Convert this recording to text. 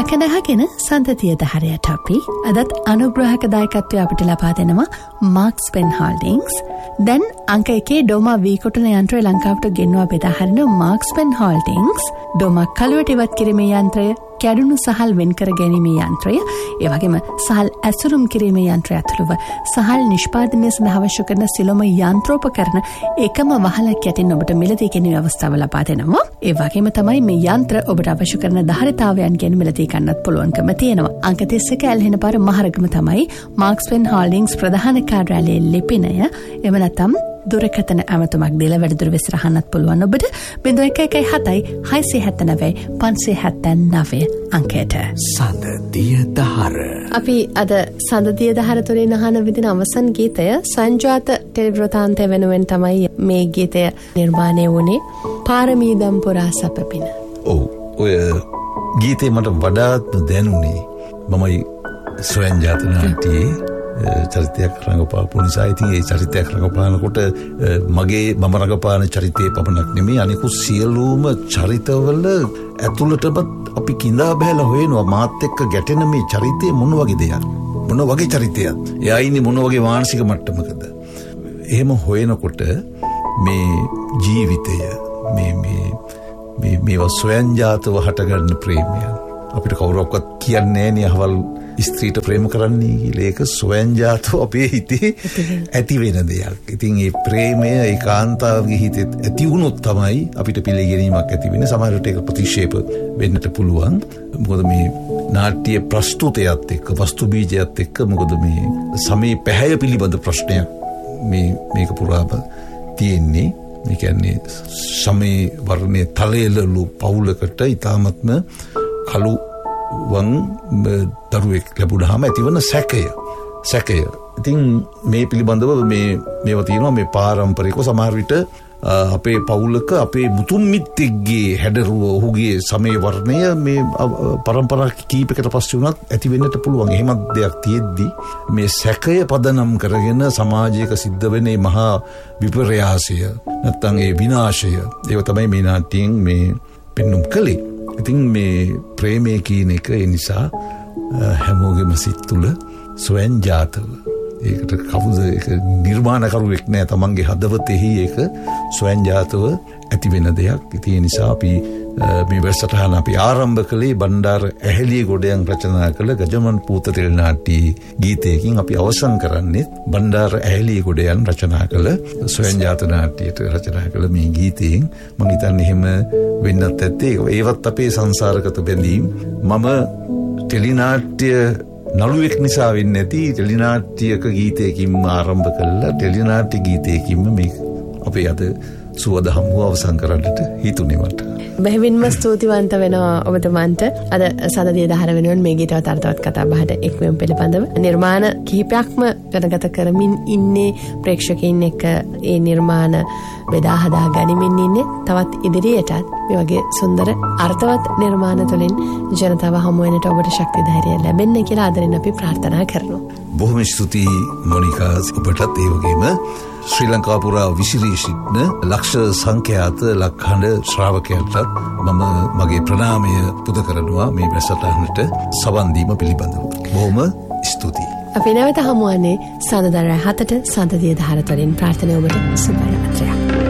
කැඳහගෙන සන්තතිය දහරයට අපි අදත් අනුග්‍රහක දායකත්වය අපිට ලබා දෙනවා මාක්ස් පෙන් හෝල්ඩින්ග්ස්. දැන් අංක 1 ඩෝමා වී කොටන යන්ත්‍රය ලංකාවට ගෙන්වා බෙදා හරින මාක්ස් පෙන් හෝල්ඩින්ග්ස් ඩෝමා කලුවට ඉවත් කිරීමේ යන්ත්‍රය, කැඩුණු සහල් වෙන් කර ගැනීමේ යන්ත්‍රය, ඒ වගේම සහල් ඇසුරුම් කිරීමේ යන්ත්‍රය ඇතුළුව සහල් නිෂ්පාදනය සඳහා අවශ්‍ය කරන සියලුම යන්ත්‍රෝපකරණ එකම වහලක් යටින් ඔබට මිලදී ගැනීමේ අවස්ථාව ලබා දෙනවා. ඒ වගේම තමයි මේ යන්ත්‍ර ඔබට අවශ්‍ය කරන ධාරිතාවයන් ගැන මිලදී ගන්නත් පුළුවන්කම තියෙනවා. අංක 31 ඇල්හෙන පාර මහරගම තමයි මාක්ස් පෙන් හෝල්ඩින්ග්ස් ප්‍රධාන කාර්යාලයේ ලිපිනය. එම නැත්නම් දුරකථන ඇමතුමක් දීලා වැඩිදුර වෙසරහන්නත් පුළුවන් ඔබට 0117 679 579 අංකයට. සඳදිය දහර. අපි අද සඳදිය දහර තුලින් අහන විදින අවසන් ගීතය සංජාත ටෙලිවෘතාන්තය වෙනුවෙන් තමයි මේ ගීතය නිර්මාණය වුණේ. පාරමී දම් පුරා සපපින. ඔව්, ඔය ගීතේ මට වඩාත් දැනුනේ මමයි ස්වයංජාත නාට්‍යයේ චරිතයක් රඟපාපු නිසා. ඉතින් ඒ චරිතයක් රඟපානකොට මගේ මම රඟපාන චරිතයේ පමණක් නෙමෙයි අනිකුත් සියලුම චරිතවල ඇතුළටම අපි කිඳා බහැලා හොයනවා මාත් එක්ක ගැටෙන මේ චරිතය මොන වගේ දෙයක්, මොන වගේ චරිතයක්, එයා ඉන්නේ මොන වගේ මානසික මට්ටමකද. එහෙම හොයනකොට මේ ජීවිතය මේවා ස්වයංජාතව හටගන්න ප්‍රේමයන් අපිට කවුරක්වත් කියන්නේ නැහැ නේ අහවල් ස්ත්‍රීට ප්‍රේම කරන්නේ කියලා. ඒක ස්වයංජාතව අපේ හිතේ ඇති වෙන දෙයක්. ඉතින් මේ ප්‍රේමය ඒකාන්තාවගේ හිතේ ඇති වුණොත් තමයි අපිට පිළිගැනීමක් ඇති වෙන්නේ. සමහර විට ඒක ප්‍රතික්ෂේප වෙන්නට පුළුවන්. මොකද මේ නාට්‍ය ප්‍රස්තුතයත් එක්ක, වස්තු බීජයත් එක්ක මොකද මේ සමේ පැහැය පිළිබඳ ප්‍රශ්නයක් මේක පුරාම තියෙන්නේ. ඒ කියන්නේ සමේ වර්ණයේ තලයලු පවුලකට ඊටාත්ම කළු වන් දරුවෙක් ලැබුණාම ඇතිවන සැකය. ඉතින් මේ පිළිබඳව මේවා තියෙනවා. මේ පාරම්පරිකව සමහර විට අපේ පවුලක අපේ මුතුන් මිත්තෙක්ගේ හැඩරුව, ඔහුගේ සමේ වර්ණය මේ පරම්පරා කීපයකට පස්සේ වුණත් ඇති වෙන්නට පුළුවන්. එහෙමත් දෙයක් තියෙද්දි මේ සැකය පදනම් කරගෙන සමාජයක සිද්ධ වෙන මේ මහා විපර්යාසය නැත්තම් ඒ විනාශය, ඒක තමයි මේ නාට්‍යයෙන් මේ පෙන්눔 කළේ. ඉතින් මේ ප්‍රේමය කියන එක ඒ නිසා හැමෝගෙම සිත් තුළ ස්වයංජාතව, ඒකට කවුද ඒක නිර්මාණකරුවෙක් නෑ, තමන්ගේ හදවතෙහි ඒක ස්වයංජාතව ඇති වෙන දෙයක්. ඉතින් ඒ නිසා අපි මේ වැඩසටහන අපි ආරම්භ කළේ බණ්ඩාර ඇහැලිය ගොඩයන් රචනා කළ ගජමන් පූත තෙල් නාට්‍යයේ ගීතයකින්. අපි අවසන් කරන්නේ බණ්ඩාර ඇහැලිය ගොඩයන් රචනා කළ ස්වයංජාත නාට්‍යයට රචනා කළ මේ ගීතයෙන්. මම හිතන්නේ එහෙම වෙන්නත් ඇත්තේ ඒවත් අපේ සංසාරගත බැඳීම්. මම ටෙලිනාට්‍ය නළුවෙක් නිසා වෙන්නේ නැති ටෙලිනාට්‍යයක ගීතයකින්ම ආරම්භ කළා. ටෙලිනාට්‍ය ගීතයකින්ම මේ අපේ අද සුවද හමුව අවසන් කරන්නට හිතුනේ මට. බෙහෙවින්ම ස්තුතිවන්ත වෙනවා ඔබතුමන්ට. අද සඳදිය දහර වෙනුවෙන් මේ ගීතවත් අර්ථවත් කතා බහට එක්වීම පිළිබඳව නිර්මාණ කිහිපයක්ම ගණගත කරමින් ඉන්නේ ප්‍රේක්ෂකයින් එක්ක. ඒ නිර්මාණ බෙදා හදා ගනිමින් ඉන්නේ. තවත් ඉදිරියටත් මේ වගේ සුන්දර අර්ථවත් නිර්මාණ තුළින් ජනතාව හමු වෙනට ඔබට ශක්තිය ධෛර්යය ලැබෙන්න කියලා ආදරෙන් අපි ප්‍රාර්ථනා කරනවා. බොහොම ස්තුතියි මොනිකා, ඔබටත් ඒ වගේම ශ්‍රී ලංකා පුරා විසිරී සිටින ලක්ෂ සංඛ්‍යාත ලක්හඬ ශ්‍රාවකයන්ටත් මම මගේ ප්‍රණාමය පුද කරනවා මේ වැඩසටහනට සවන් දීම පිළිබඳව. බොහොම ස්තුතියි. අපි නැවත හමුවන්නේ සඳදා රාත්‍රී 7ට සඳදිය දහර තුළින්. ප්‍රාර්ථනාව ඔබට සුබ රාත්‍රියක්.